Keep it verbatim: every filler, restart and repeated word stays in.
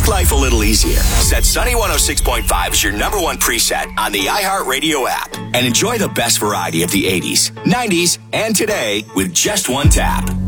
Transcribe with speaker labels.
Speaker 1: Make life a little easier. Set Sunny one oh six point five as your number one preset on the iHeartRadio app. And enjoy the best variety of the eighties, nineties, and today with just one tap.